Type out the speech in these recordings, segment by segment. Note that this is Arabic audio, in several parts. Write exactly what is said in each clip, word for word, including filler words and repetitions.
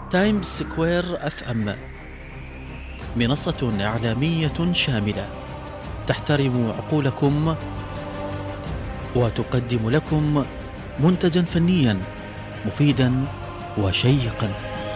تايمز سكوير اف ام، منصة إعلامية شاملة تحترم عقولكم وتقدم لكم منتجا فنيا مفيدا وشيقا.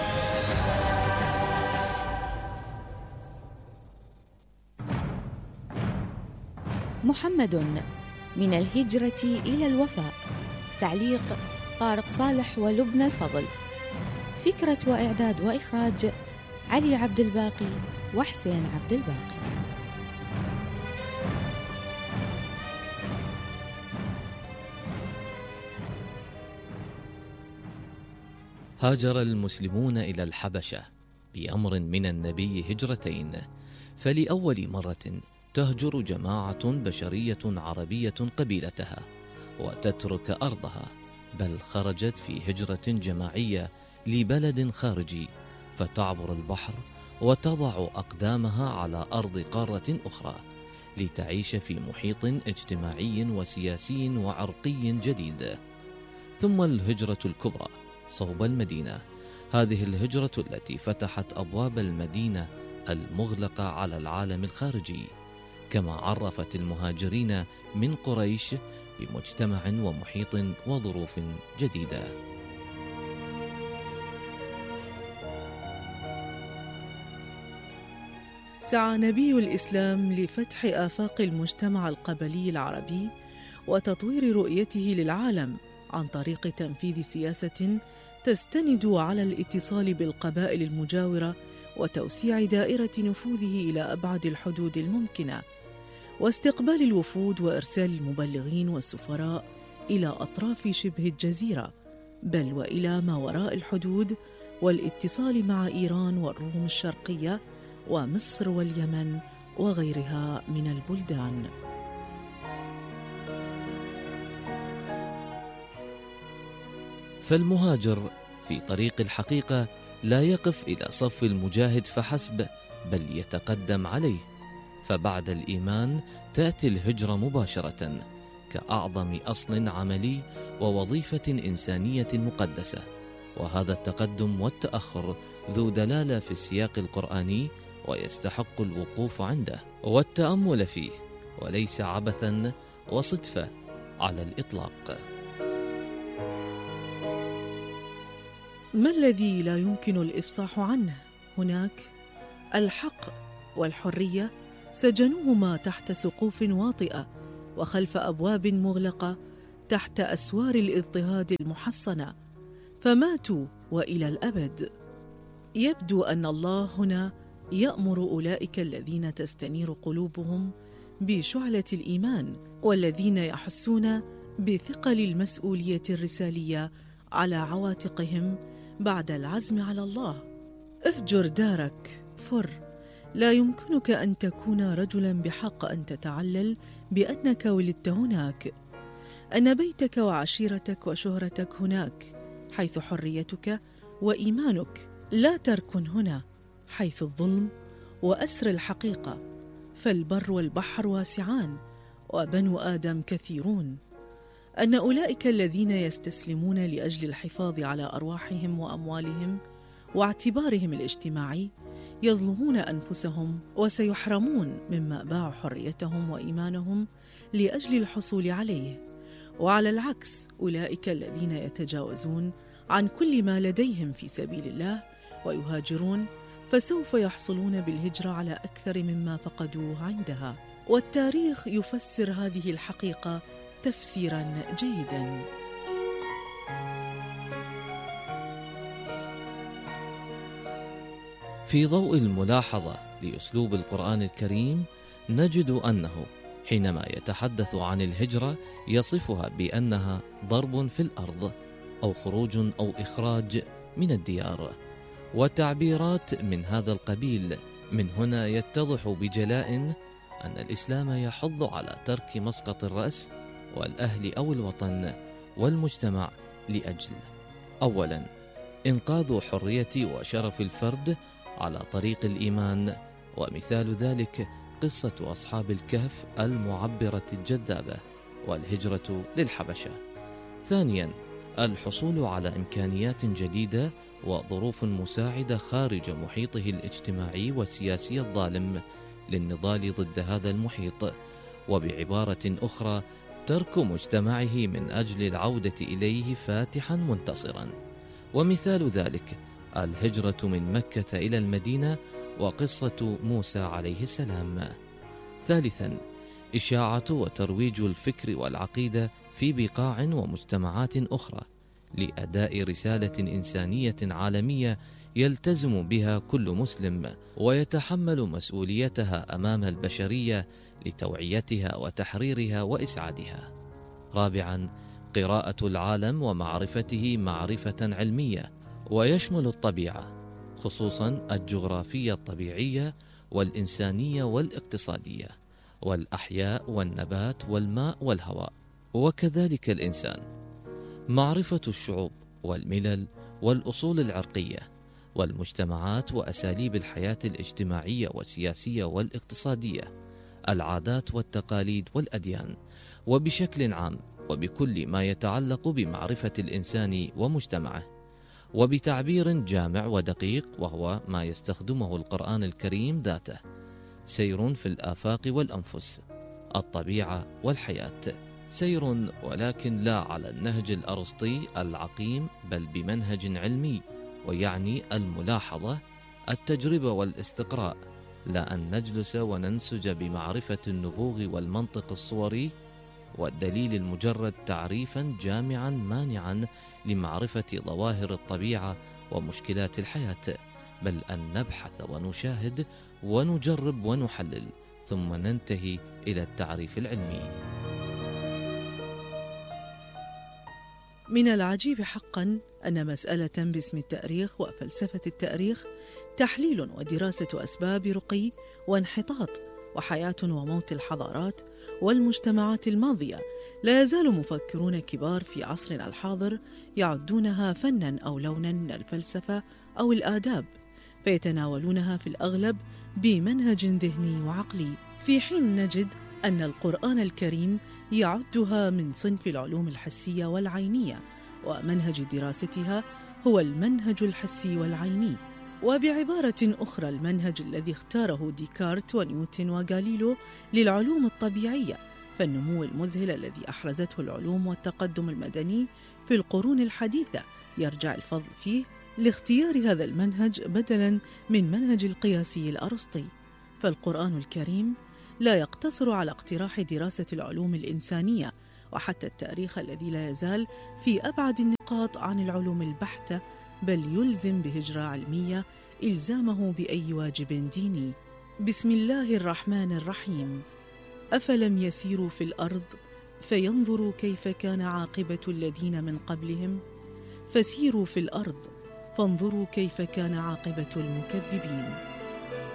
محمد من الهجرة إلى الوفاء، تعليق طارق صالح ولبنى الفضل، فكرة وإعداد وإخراج علي عبد الباقي وحسين عبد الباقي. هاجر المسلمون إلى الحبشة بأمر من النبي هجرتين، فلأول مرة تهجر جماعة بشرية عربية قبيلتها وتترك أرضها، بل خرجت في هجرة جماعية لبلد خارجي فتعبر البحر وتضع أقدامها على أرض قارة أخرى لتعيش في محيط اجتماعي وسياسي وعرقي جديد. ثم الهجرة الكبرى صوب المدينة، هذه الهجرة التي فتحت أبواب المدينة المغلقة على العالم الخارجي، كما عرفت المهاجرين من قريش بمجتمع ومحيط وظروف جديدة. سعى نبي الإسلام لفتح آفاق المجتمع القبلي العربي وتطوير رؤيته للعالم عن طريق تنفيذ سياسة تستند على الاتصال بالقبائل المجاورة وتوسيع دائرة نفوذه إلى أبعد الحدود الممكنة، واستقبال الوفود وإرسال المبلغين والسفراء إلى أطراف شبه الجزيرة، بل وإلى ما وراء الحدود، والاتصال مع إيران والروم الشرقية ومصر واليمن وغيرها من البلدان. فالمهاجر في طريق الحقيقة لا يقف إلى صف المجاهد فحسب، بل يتقدم عليه، فبعد الإيمان تأتي الهجرة مباشرة كأعظم أصل عملي ووظيفة إنسانية مقدسة. وهذا التقدم والتأخر ذو دلالة في السياق القرآني، ويستحق الوقوف عنده والتأمل فيه، وليس عبثا وصدفة على الإطلاق. ما الذي لا يمكن الإفصاح عنه؟ هناك الحق والحرية سجنوهما تحت سقوف واطئة وخلف أبواب مغلقة تحت أسوار الاضطهاد المحصنة، فماتوا وإلى الأبد. يبدو أن الله هنا يأمر أولئك الذين تستنير قلوبهم بشعلة الإيمان، والذين يحسون بثقل المسؤولية الرسالية على عواتقهم بعد العزم على الله. اهجر دارك، فر، لا يمكنك أن تكون رجلاً بحق أن تتعلل بأنك ولدت هناك، أن بيتك وعشيرتك وشهرتك هناك حيث حريتك وإيمانك، لا تركن هنا حيث الظلم وأسر الحقيقة، فالبر والبحر واسعان وبنو آدم كثيرون. أن أولئك الذين يستسلمون لأجل الحفاظ على أرواحهم وأموالهم واعتبارهم الاجتماعي يظلمون أنفسهم وسيحرمون مما باعوا حريتهم وإيمانهم لأجل الحصول عليه. وعلى العكس، أولئك الذين يتجاوزون عن كل ما لديهم في سبيل الله ويهاجرون فسوف يحصلون بالهجرة على أكثر مما فقدوه عندها، والتاريخ يفسر هذه الحقيقة تفسيراً جيداً. في ضوء الملاحظة لأسلوب القرآن الكريم نجد أنه حينما يتحدث عن الهجرة يصفها بأنها ضرب في الأرض أو خروج أو إخراج من الديار، وتعبيرات من هذا القبيل. من هنا يتضح بجلاء أن الإسلام يحض على ترك مسقط الرأس والأهل أو الوطن والمجتمع لأجل أولاً إنقاذ حرية وشرف الفرد على طريق الإيمان، ومثال ذلك قصة أصحاب الكهف المعبرة الجذابة والهجرة للحبشة. ثانياً الحصول على إمكانيات جديدة وظروف مساعدة خارج محيطه الاجتماعي والسياسي الظالم للنضال ضد هذا المحيط، وبعبارة أخرى ترك مجتمعه من أجل العودة إليه فاتحا منتصرا. ومثال ذلك الهجرة من مكة إلى المدينة وقصة موسى عليه السلام. ثالثا، إشاعة وترويج الفكر والعقيدة في بقاع ومجتمعات أخرى لأداء رسالة إنسانية عالمية يلتزم بها كل مسلم ويتحمل مسؤوليتها أمام البشرية لتوعيتها وتحريرها وإسعادها. رابعا، قراءة العالم ومعرفته معرفة علمية، ويشمل الطبيعة خصوصا الجغرافية الطبيعية والإنسانية والاقتصادية والأحياء والنبات والماء والهواء، وكذلك الإنسان. معرفة الشعوب والملل والأصول العرقية والمجتمعات وأساليب الحياة الاجتماعية والسياسية والاقتصادية، العادات والتقاليد والأديان، وبشكل عام وبكل ما يتعلق بمعرفة الإنسان ومجتمعه. وبتعبير جامع ودقيق وهو ما يستخدمه القرآن الكريم ذاته: سير في الآفاق والأنفس، الطبيعة والحياة. سير ولكن لا على النهج الأرسطي العقيم، بل بمنهج علمي، ويعني الملاحظة، التجربة والاستقراء، لا أن نجلس وننسج بمعرفة النبوغ والمنطق الصوري والدليل المجرد تعريفا جامعا مانعا لمعرفة ظواهر الطبيعة ومشكلات الحياة، بل أن نبحث ونشاهد ونجرب ونحلل ثم ننتهي إلى التعريف العلمي. من العجيب حقا أن مسألة باسم التاريخ وفلسفة التاريخ تحليل ودراسة أسباب رقي وانحطاط وحياة وموت الحضارات والمجتمعات الماضية لا يزال مفكرون كبار في عصرنا الحاضر يعدونها فناً أو لوناً من الفلسفة أو الآداب، فيتناولونها في الأغلب بمنهج ذهني وعقلي، في حين نجد أن القرآن الكريم يعدها من صنف العلوم الحسية والعينية، ومنهج دراستها هو المنهج الحسي والعيني. وبعبارة أخرى، المنهج الذي اختاره ديكارت ونيوتن وغاليليو للعلوم الطبيعية، فالنمو المذهل الذي أحرزته العلوم والتقدم المدني في القرون الحديثة يرجع الفضل فيه لاختيار هذا المنهج بدلاً من منهج القياسي الأرسطي. فالقرآن الكريم لا يقتصر على اقتراح دراسة العلوم الإنسانية وحتى التاريخ الذي لا يزال في أبعد النقاط عن العلوم البحتة، بل يلزم بهجرة علمية إلزامه بأي واجب ديني. بسم الله الرحمن الرحيم. أفلم يسيروا في الأرض فينظروا كيف كان عاقبة الذين من قبلهم، فسيروا في الأرض فانظروا كيف كان عاقبة المكذبين.